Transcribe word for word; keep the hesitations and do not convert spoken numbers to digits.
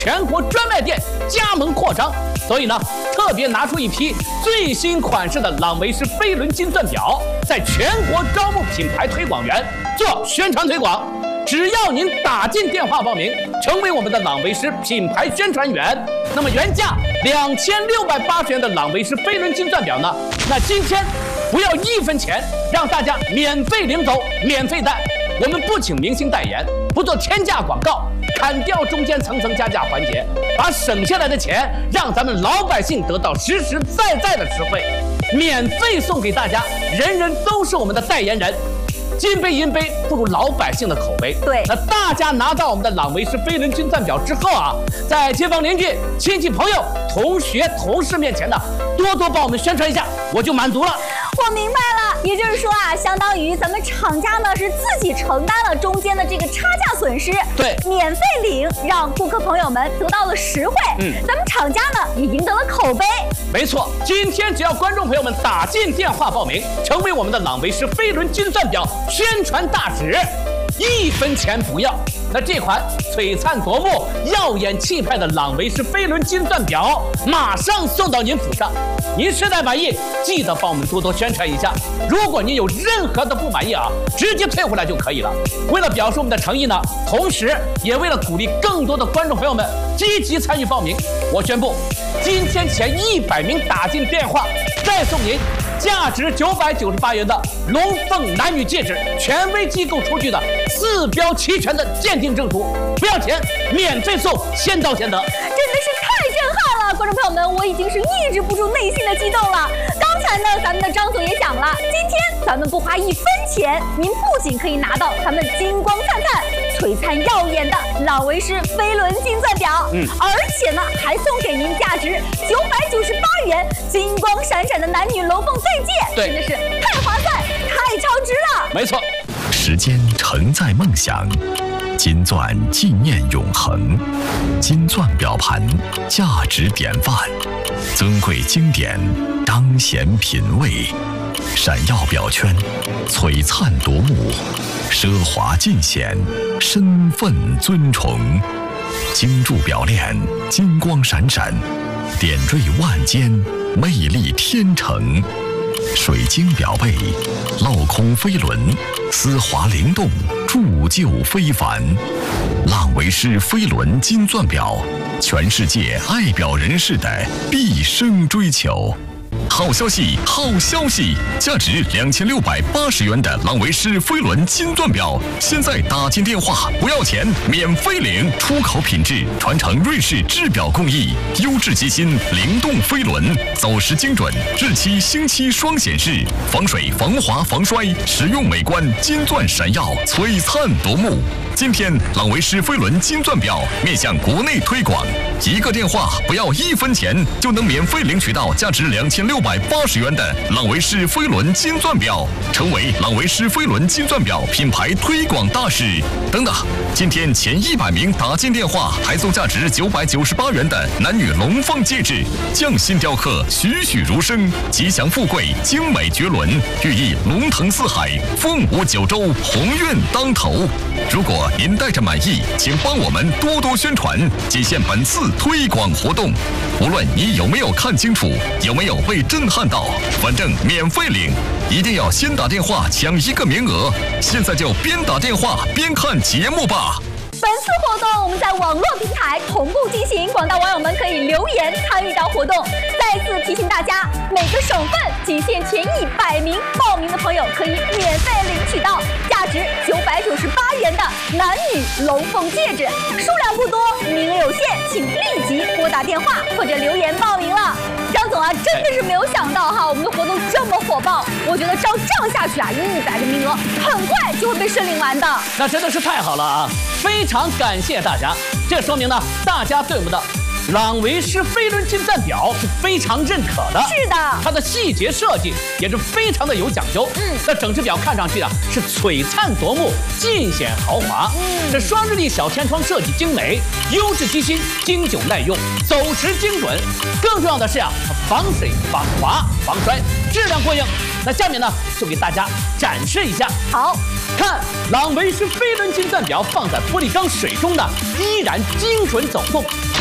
全国专卖店加盟扩张，所以呢，特别拿出一批最新款式的朗维诗飞轮金钻表，在全国招募品牌推广员做宣传推广。只要您打进电话报名，成为我们的朗维诗品牌宣传员，那么原价两千六百八十元的朗维诗飞轮金钻表呢，那今天不要一分钱，让大家免费领走，免费戴。我们不请明星代言，不做天价广告，砍掉中间层层加价环节，把省下来的钱让咱们老百姓得到实实在在的实惠，免费送给大家，人人都是我们的代言人。金杯银杯不如老百姓的口碑。 对， 那大家拿到我们的朗维诗飞轮金钻表之后啊，在街坊邻居、亲戚朋友、同学、同事面前呢，多多帮我们宣传一下，我就满足了。 我明白了，也就是说啊，相当于咱们厂家呢是自己承担了中间的这个差价损失， 对， 免费领，让顾客朋友们得到了实惠，嗯，咱们厂家呢也赢得了口碑。 没错，今天只要观众朋友们打进电话报名，成为我们的朗维诗飞轮金钻表宣传大使，一分钱不要。那这款璀璨夺目、耀眼气派的朗维诗飞轮金钻表，马上送到您府上。您实在满意，记得帮我们多多宣传一下。如果您有任何的不满意啊，直接退回来就可以了。为了表示我们的诚意呢，同时也为了鼓励更多的观众朋友们积极参与报名，我宣布，今天前一百名打进电话，再送您价值九百九十八元的龙凤男女戒指，权威机构出具的四标齐全的鉴定证书，不要钱，免费送，先到先得。 真的是太震撼了，观众朋友们，我已经是抑制不住内心的激动了。刚才呢，咱们的张总也讲了，今天咱们不花一分钱，您不仅可以拿到咱们金光灿灿、璀璨耀眼的朗维诗飞轮金钻表，嗯，而且呢，还送给您价值九百九十八元金光闪闪的男女龙凤对戒， 对， 真的是太划算、太超值了。 没错， 时间承载梦想，金钻纪念永恒，金钻表盘价值典范，尊贵经典彰显品味，闪耀表圈璀璨夺目，奢华尽显身份尊崇，精铸表链金光闪闪，点缀万间魅力天成，水晶表背镂空飞轮丝滑灵动，铸就非凡。朗维诗飞轮金钻表，全世界爱表人士的毕生追求。好消息，好消息！价值两千六百八十元的朗维诗飞轮金钻表，现在打进电话不要钱，免费领。出口品质，传承瑞士制表工艺，优质机芯，灵动飞轮，走时精准，日期星期双显示，防水、防滑、防摔，实用美观，金钻闪耀，璀璨夺目。今天朗维诗飞轮金钻表面向国内推广，一个电话不要一分钱，就能免费领取到价值两千六百八十元的朗维诗飞轮金钻表，成为朗维诗飞轮金钻表品牌推广大使。等等，今天前一百名打进电话，还送价值九百九十八元的男女龙凤戒指，匠心雕刻，栩栩如生，吉祥富贵，精美绝伦，寓意龙腾四海，凤舞九州，鸿运当头。如果您带着满意，请帮我们多多宣传，仅限本次推广活动。无论你有没有看清楚，有没有被震撼到，反正免费领，一定要先打电话抢一个名额。现在就边打电话边看节目吧。 本次活动我们在网络平台同步进行，广大网友们可以留言参与到活动。再次提醒大家，每个省份仅限前一百名报名的朋友可以免费领取到价值九百九十八元的男女龙凤戒指，数量不多，名额有限，请立即拨打电话或者留言报名了。张总啊，真的是没有想到哈，我们的活动这么火爆，我觉得照这样下去啊，一百个名额很快就会被申领完的。 那真的是太好了啊！非常感谢大家，这说明呢，大家对我们的朗维诗飞轮金钻表是非常认可的。 是的， 它的细节设计也是非常的有讲究。嗯，那整只表看上去啊是璀璨夺目，尽显豪华。嗯，这双日历小天窗设计精美，优质机芯，经久耐用，走时精准。更重要的是啊，它防水、防滑、防摔，质量过硬， 那下面呢，就给大家展示一下。 好， 看朗维诗飞轮金钻表放在玻璃缸水中呢，依然精准走动。